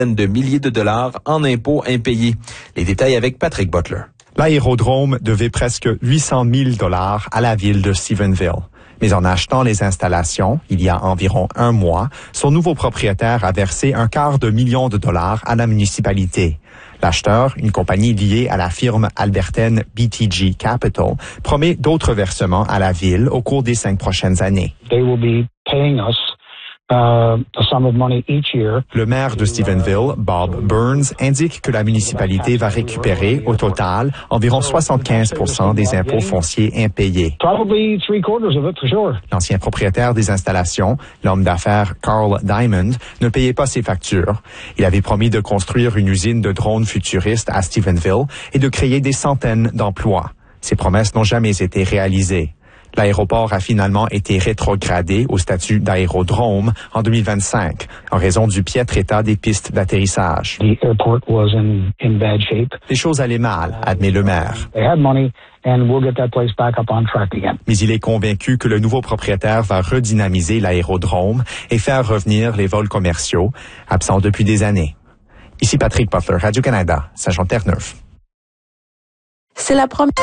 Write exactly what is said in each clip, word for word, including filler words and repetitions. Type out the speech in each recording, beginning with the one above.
de milliers de dollars en impôts impayés. Les détails avec Patrick Butler. L'aérodrome devait presque huit cent mille dollars à la ville de Stephenville. Mais en achetant les installations, il y a environ un mois, son nouveau propriétaire a versé un quart de million de dollars à la municipalité. L'acheteur, une compagnie liée à la firme albertaine B T G Capital, promet d'autres versements à la ville au cours des cinq prochaines années. They will be paying us Uh, a sum of money each year. Le maire de Stephenville, Bob Burns, indique que la municipalité va récupérer, au total, environ soixante-quinze pour cent des impôts fonciers impayés. Probably three quarters of it, for sure. L'ancien propriétaire des installations, l'homme d'affaires Carl Diamond, ne payait pas ses factures. Il avait promis de construire une usine de drones futuristes à Stephenville et de créer des centaines d'emplois. Ces promesses n'ont jamais été réalisées. L'aéroport a finalement été rétrogradé au statut d'aérodrome en deux mille vingt-cinq en raison du piètre état des pistes d'atterrissage. The airport was in, in bad shape. Les choses allaient mal, admet le maire. They had money and we'll get that place back up on track again. Mais il est convaincu que le nouveau propriétaire va redynamiser l'aérodrome et faire revenir les vols commerciaux, absents depuis des années. Ici Patrick Butler, Radio-Canada, Saint-Jean-Terre-Neuve. C'est la première...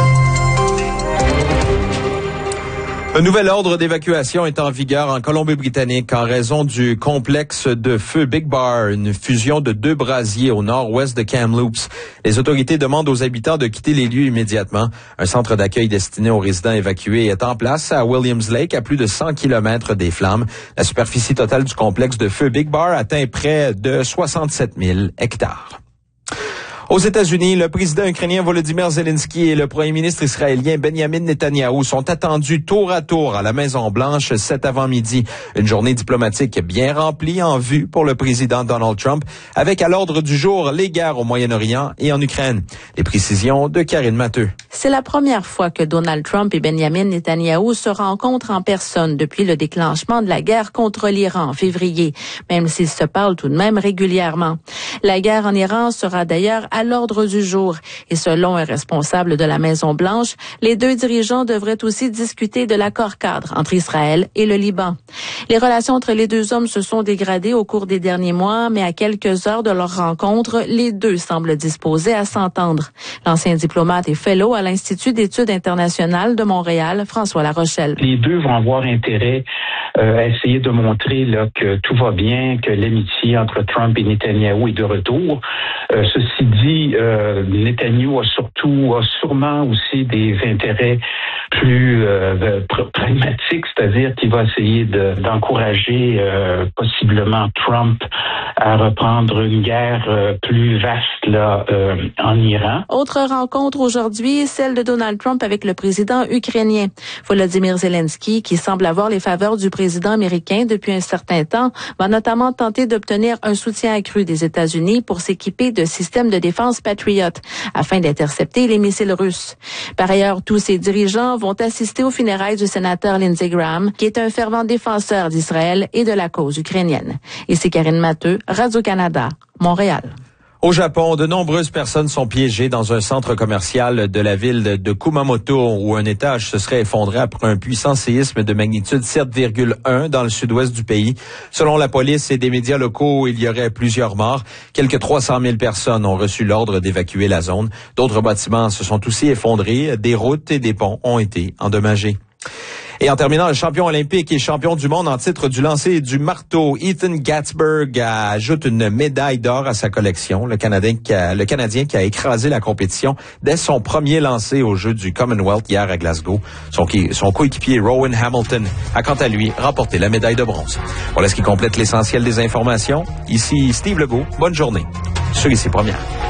Un nouvel ordre d'évacuation est en vigueur en Colombie-Britannique en raison du complexe de feu Big Bar, une fusion de deux brasiers au nord-ouest de Kamloops. Les autorités demandent aux habitants de quitter les lieux immédiatement. Un centre d'accueil destiné aux résidents évacués est en place à Williams Lake, à plus de cent kilomètres des flammes. La superficie totale du complexe de feu Big Bar atteint près de soixante-sept mille hectares. Aux États-Unis, le président ukrainien Volodymyr Zelensky et le premier ministre israélien Benjamin Netanyahou sont attendus tour à tour à la Maison-Blanche cet avant-midi. Une journée diplomatique bien remplie en vue pour le président Donald Trump, avec à l'ordre du jour les guerres au Moyen-Orient et en Ukraine. Les précisions de Karine Matteux. C'est la première fois que Donald Trump et Benjamin Netanyahou se rencontrent en personne depuis le déclenchement de la guerre contre l'Iran en février, même s'ils se parlent tout de même régulièrement. La guerre en Iran sera d'ailleurs à l'ordre du jour. Et selon un responsable de la Maison-Blanche, les deux dirigeants devraient aussi discuter de l'accord cadre entre Israël et le Liban. Les relations entre les deux hommes se sont dégradées au cours des derniers mois, mais à quelques heures de leur rencontre, les deux semblent disposés à s'entendre. L'ancien diplomate et fellow à l'Institut d'études internationales de Montréal, François Larochelle. Les deux vont avoir intérêt euh, à essayer de montrer là, que tout va bien, que l'amitié entre Trump et Netanyahou est de retour. Euh, ceci dit, euh, Netanyahou a surtout, a sûrement aussi des intérêts plus euh, pr- pragmatiques, c'est-à-dire qu'il va essayer de, d'encourager euh, possiblement Trump à reprendre une guerre euh, plus vaste là euh, en Iran. Autre rencontre aujourd'hui, celle de Donald Trump avec le président ukrainien. Volodymyr Zelensky, qui semble avoir les faveurs du président américain depuis un certain temps, va notamment tenter d'obtenir un soutien accru des États-Unis pour s'équiper de systèmes de défense Patriot afin d'intercepter les missiles russes. Par ailleurs, tous ces dirigeants vont assister aux funérailles du sénateur Lindsey Graham, qui est un fervent défenseur d'Israël et de la cause ukrainienne. Ici Karine Matteux, Radio-Canada, Montréal. Au Japon, de nombreuses personnes sont piégées dans un centre commercial de la ville de Kumamoto où un étage se serait effondré après un puissant séisme de magnitude sept virgule un dans le sud-ouest du pays. Selon la police et des médias locaux, il y aurait plusieurs morts. Quelques trois cent mille personnes ont reçu l'ordre d'évacuer la zone. D'autres bâtiments se sont aussi effondrés. Des routes et des ponts ont été endommagés. Et en terminant, le champion olympique et champion du monde en titre du lancer et du marteau, Ethan Gatsberg ajoute une médaille d'or à sa collection. Le Canadien qui a, le Canadien qui a écrasé la compétition dès son premier lancer aux Jeux du Commonwealth hier à Glasgow. Son, son coéquipier Rowan Hamilton a quant à lui remporté la médaille de bronze. Voilà ce qui complète l'essentiel des informations. Ici Steve Legault. Bonne journée sur Ici Première.